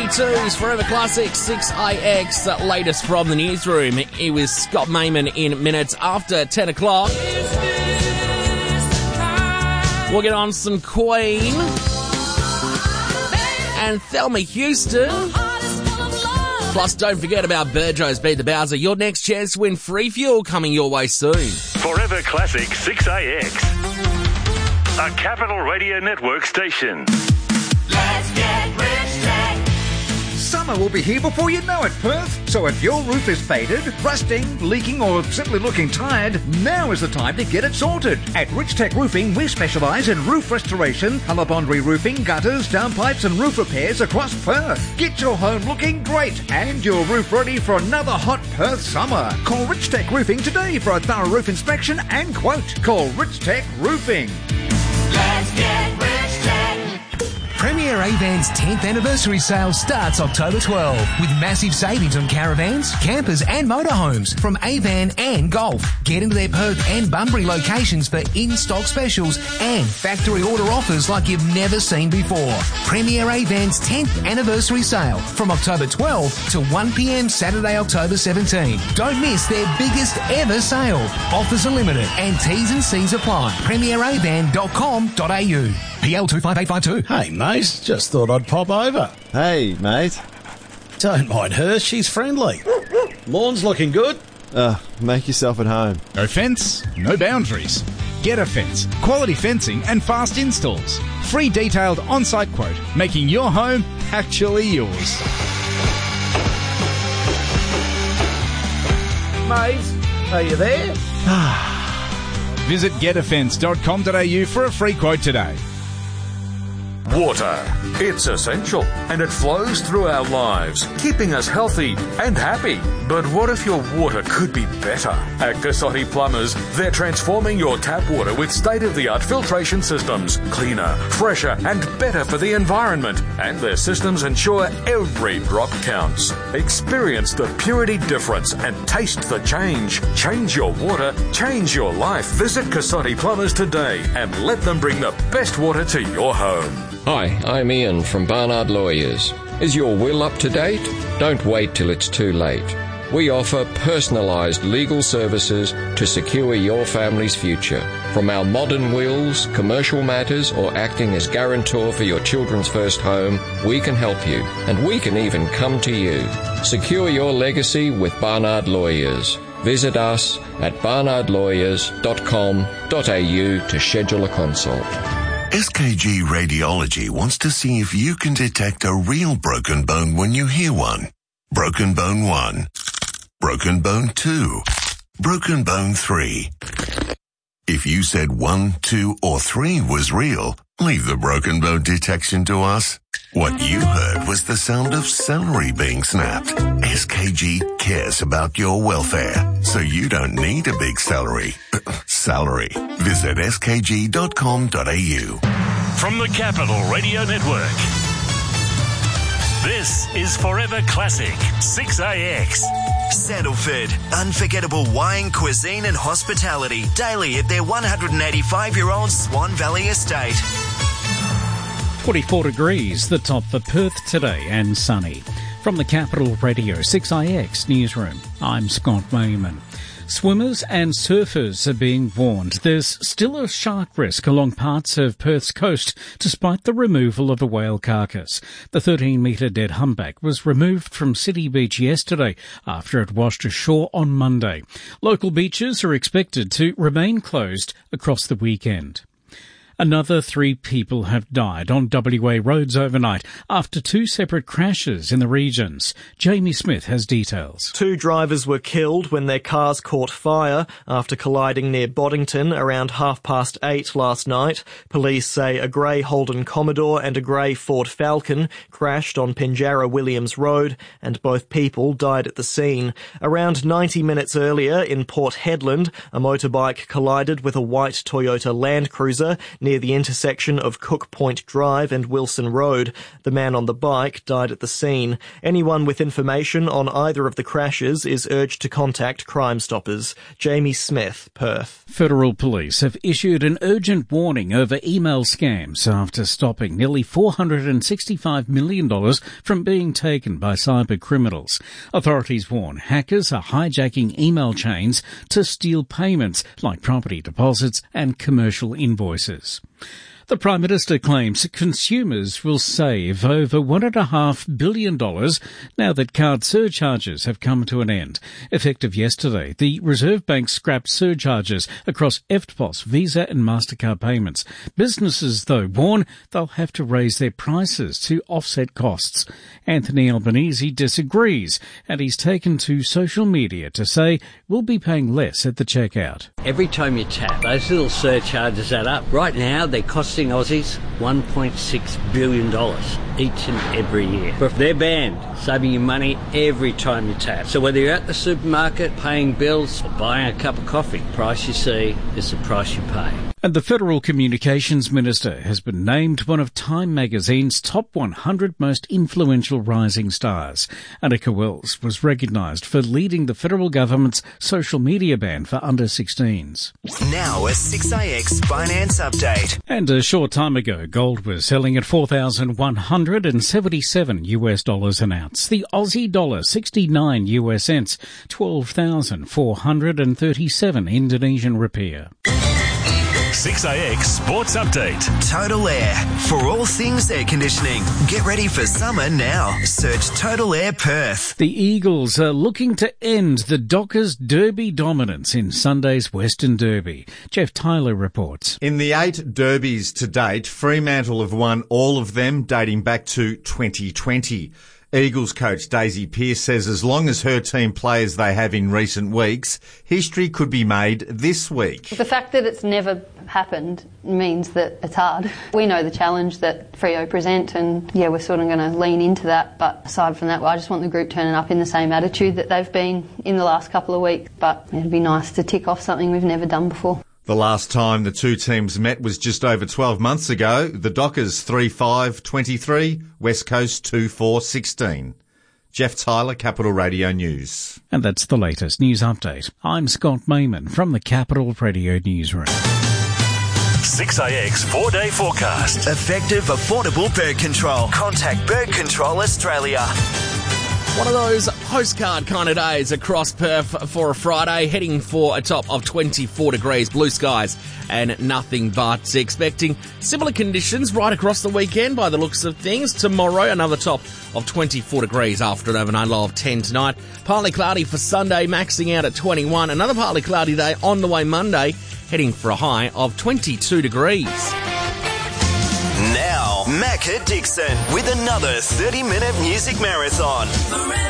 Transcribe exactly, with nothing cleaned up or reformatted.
twenty-two's Forever Classic six A X, latest from the newsroom. It was Scott Mayman in minutes after ten o'clock. We'll get on some Queen and Thelma Houston. Plus, don't forget about Burjo's Beat the Bowser. Your next chance to win free fuel coming your way soon. Forever Classic six A X, a Capital Radio Network station. Let's get rich tech. Summer will be here before you know it, Perth. So if your roof is faded, rusting, leaking or simply looking tired, now is the time to get it sorted. At Rich Tech Roofing, we specialise in roof restoration, colour-bond re-roofing, gutters, downpipes and roof repairs across Perth. Get your home looking great and your roof ready for another hot Perth summer. Call Rich Tech Roofing today for a thorough roof inspection and quote. Call Rich Tech Roofing. Let's get rich tech. Premier Avan's tenth anniversary sale starts October twelfth with massive savings on caravans, campers and motorhomes from Avan and Golf. Get into their Perth and Bunbury locations for in-stock specials and factory order offers like you've never seen before. Premier Avan's tenth anniversary sale from October twelfth to one p.m. Saturday, October seventeenth. Don't miss their biggest ever sale. Offers are limited and T's and C's apply. premier avan dot com dot a u. P L two five eight five two. Hey, mate, just thought I'd pop over. Hey, mate. Don't mind her, she's friendly. Lawn's looking good. Uh, make yourself at home. No fence, no boundaries. Get a Fence. Quality fencing and fast installs. Free detailed on-site quote, making your home actually yours. Mate, are you there? Visit get a fence dot com dot a u for a free quote today. Water. It's essential and it flows through our lives, keeping us healthy and happy. But what if your water could be better? At Cassotti Plumbers, they're transforming your tap water with state-of-the-art filtration systems, cleaner, fresher and better for the environment. And their systems ensure every drop counts. Experience the purity difference and taste the change. Change your water, change your life. Visit Cassotti Plumbers today and let them bring the best water to your home. Hi, I'm Ian from Barnard Lawyers. Is your will up to date? Don't wait till it's too late. We offer personalised legal services to secure your family's future. From our modern wills, commercial matters, or acting as guarantor for your children's first home, we can help you. And we can even come to you. Secure your legacy with Barnard Lawyers. Visit us at barnard lawyers dot com dot a u to schedule a consult. S K G Radiology wants to see if you can detect a real broken bone when you hear one. Broken bone one. Broken bone two. Broken bone three. If you said one, two, or three was real, leave the broken bone detection to us. What you heard was the sound of celery being snapped. S K G cares about your welfare, so you don't need a big celery. Salary. Visit s k g dot com dot a u. From the Capital Radio Network, this is Forever Classic six A X. Sandalford, unforgettable wine, cuisine and hospitality daily at their one hundred eighty-five-year-old Swan Valley estate. twenty-four degrees, the top for Perth today, and sunny. From the Capital Radio six A X newsroom, I'm Scott Mayman. Swimmers and surfers are being warned there's still a shark risk along parts of Perth's coast despite the removal of a whale carcass. The thirteen metre dead humpback was removed from City Beach yesterday after it washed ashore on Monday. Local beaches are expected to remain closed across the weekend. Another three people have died on W A roads overnight after two separate crashes in the regions. Jamie Smith has details. Two drivers were killed when their cars caught fire after colliding near Boddington around half past eight last night. Police say a grey Holden Commodore and a grey Ford Falcon crashed on Pinjarra Williams Road and both people died at the scene. Around ninety minutes earlier in Port Hedland, a motorbike collided with a white Toyota Land Cruiser near the intersection of Cook Point Drive and Wilson Road. The man on the bike died at the scene. Anyone with information on either of the crashes is urged to contact Crime Stoppers. Jamie Smith, Perth. Federal police have issued an urgent warning over email scams after stopping nearly four hundred sixty-five million dollars from being taken by cyber criminals. Authorities warn hackers are hijacking email chains to steal payments like property deposits and commercial invoices. The Prime Minister claims consumers will save over one and a half billion dollars now that card surcharges have come to an end. Effective yesterday, the Reserve Bank scrapped surcharges across E F T P O S, Visa and MasterCard payments. Businesses, though, warn they'll have to raise their prices to offset costs. Anthony Albanese disagrees, and he's taken to social media to say we'll be paying less at the checkout. Every time you tap, those little surcharges add up. Right now, they're costing Aussies one point six billion dollars each and every year. But if they're banned, saving you money every time you tap. So whether you're at the supermarket, paying bills, or buying a cup of coffee, the price you see is the price you pay. And the Federal Communications Minister has been named one of Time magazine's top one hundred most influential rising stars. Annika Wells was recognised for leading the federal government's social media ban for under sixteens. Now a six A X finance update. And a short time ago, gold was selling at four thousand one hundred seventy-seven US dollars an ounce. The Aussie dollar sixty-nine US cents, twelve thousand four hundred thirty-seven Indonesian rupiah. six A X Sports Update. Total Air. For all things air conditioning. Get ready for summer now. Search Total Air Perth. The Eagles are looking to end the Dockers' Derby dominance in Sunday's Western Derby. Jeff Tyler reports. In the eight derbies to date, Fremantle have won all of them dating back to twenty twenty. Eagles coach Daisy Pearce says as long as her team play as they have in recent weeks, history could be made this week. The fact that it's never happened means that it's hard. We know the challenge that Freo present and yeah, we're sort of going to lean into that, but aside from that, well, I just want the group turning up in the same attitude that they've been in the last couple of weeks, but it'd be nice to tick off something we've never done before. The last time the two teams met was just over twelve months ago. The Dockers three five twenty-three, West Coast two four sixteen. Jeff Tyler, Capital Radio News. And that's the latest news update. I'm Scott Mayman from the Capital Radio Newsroom. six A X four-day forecast. Effective, affordable bird control. Contact Bird Control Australia. One of those postcard kind of days across Perth for a Friday, heading for a top of twenty-four degrees, blue skies and nothing but. Expecting similar conditions right across the weekend by the looks of things. Tomorrow, another top of twenty-four degrees after an overnight low of ten tonight. Partly cloudy for Sunday, maxing out at twenty-one. Another partly cloudy day on the way Monday, heading for a high of twenty-two degrees. Now, Macca Dixon with another thirty-minute music marathon.